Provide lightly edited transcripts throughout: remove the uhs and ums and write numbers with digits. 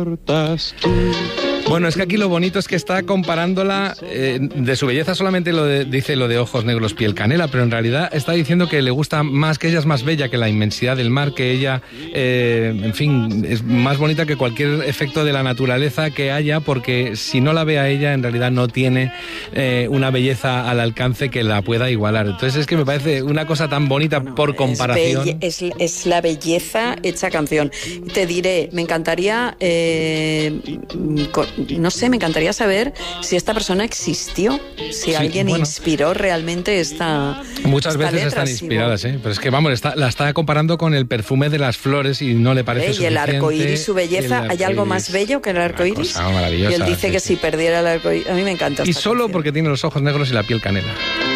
Bueno, es que aquí lo bonito es que está comparándola de su belleza, solamente dice lo de ojos negros, piel canela, pero en realidad está diciendo que le gusta más, que ella es más bella que la inmensidad del mar, que ella, en fin, es más bonita que cualquier efecto de la naturaleza que haya, porque si no la ve a ella, en realidad no tiene una belleza al alcance que la pueda igualar. Entonces es que me parece una cosa tan bonita por comparación. Es la belleza hecha canción. Te diré, me encantaría... no sé, me encantaría saber si esta persona existió, si alguien inspiró realmente esta Muchas esta veces letra, están inspiradas, pero es que vamos, la está comparando con el perfume de las flores y no le parece suficiente. Y el arcoíris, su belleza, ¿hay algo más bello que el arcoíris? Maravillosa. Y él dice que si perdiera el arcoíris, a mí me encanta. Y solo canción, porque tiene los ojos negros y la piel canela.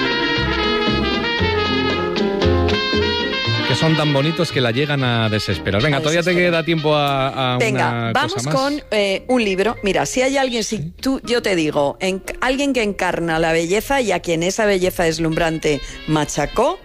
Que son tan bonitos que la llegan a desesperar. Venga, todavía te queda tiempo a Venga, una vamos cosa más. con un libro. Mira, si hay alguien, yo te digo, alguien que encarna la belleza y a quien esa belleza deslumbrante machacó,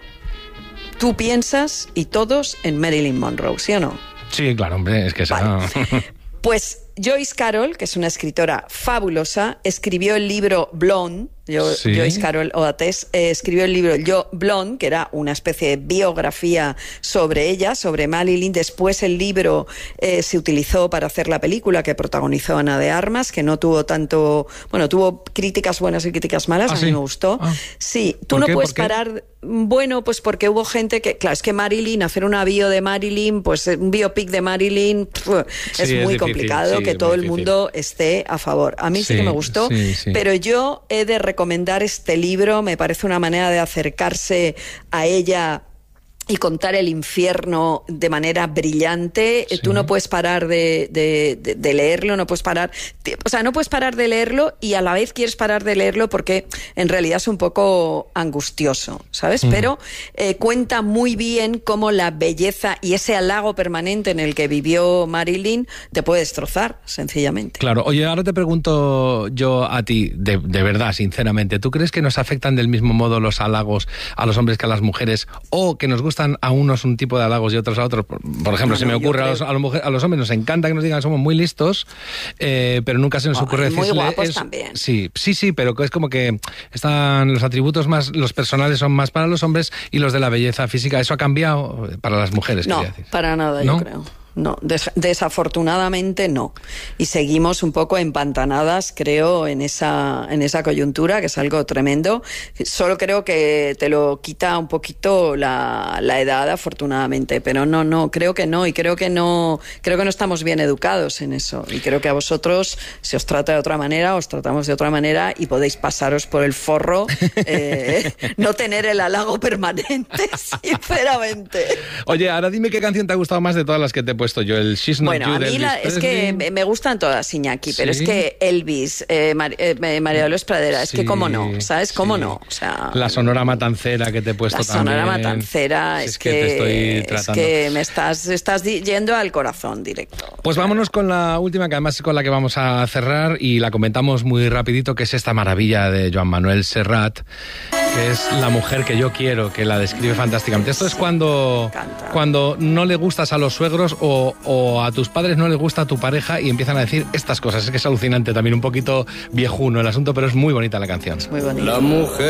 tú piensas, y todos, en Marilyn Monroe, ¿sí o no? Sí, claro, hombre, es que esa... Vale. Pues Joyce Carol, que es una escritora fabulosa, escribió el libro Blonde. Joyce Carol Oates escribió el libro Yo Blonde, que era una especie de biografía sobre ella, sobre Marilyn. Después el libro se utilizó para hacer la película que protagonizó Ana de Armas, que no tuvo tanto... Bueno, tuvo críticas buenas y críticas malas, a mí me gustó. Sí, tú no puedes parar... Bueno, pues porque hubo gente que... Claro, es que Marilyn, hacer una bio de Marilyn, pues un biopic de Marilyn, es muy complicado que todo el mundo esté a favor. A mí sí que me gustó, pero yo he de recomendar este libro, me parece una manera de acercarse a ella y contar el infierno de manera brillante. Tú no puedes parar de leerlo, no puedes parar... O sea, no puedes parar de leerlo y a la vez quieres parar de leerlo porque en realidad es un poco angustioso, ¿sabes? Pero cuenta muy bien cómo la belleza y ese halago permanente en el que vivió Marilyn te puede destrozar, sencillamente. Claro. Oye, ahora te pregunto yo a ti, de verdad, sinceramente, ¿tú crees que nos afectan del mismo modo los halagos a los hombres que a las mujeres, o que nos gustan a unos un tipo de halagos y otros a otros? Por ejemplo, se me ocurre, a los hombres nos encanta que nos digan que somos muy listos, pero nunca se nos ocurre decirle... Muy guapos también. Sí, pero es como que están los atributos más, los personales son más para los hombres y los de la belleza física. ¿Eso ha cambiado para las mujeres? No, para nada, ¿no? Yo creo. No, desafortunadamente no. Y seguimos un poco empantanadas, creo, en esa coyuntura, que es algo tremendo. Solo creo que te lo quita un poquito la edad, afortunadamente. Pero no, creo que no. Y creo que no estamos bien educados en eso. Y creo que a vosotros se os trata de otra manera, os tratamos de otra manera y podéis pasaros por el forro, no tener el halago permanente, sinceramente. Oye, ahora dime qué canción te ha gustado más de todas las que te he puesto yo, el She's Not You. Bueno, a mí es que me gustan todas, Iñaki, pero es que Elvis, María Dolores Pradera, es que cómo no, ¿sabes? Cómo no. O sea, la Sonora Matancera que te he puesto también. La Sonora Matancera, es que te estoy tratando. Es que me estás yendo al corazón directo. Pues vámonos con la última, que además es con la que vamos a cerrar y la comentamos muy rapidito, que es esta maravilla de Joan Manuel Serrat, que es La mujer que yo quiero, que la describe fantásticamente. Esto es cuando no le gustas a los suegros o a tus padres no les gusta a tu pareja y empiezan a decir estas cosas. Es que es alucinante, también un poquito viejuno el asunto, pero es muy bonita la canción. Es muy bonita. La mujer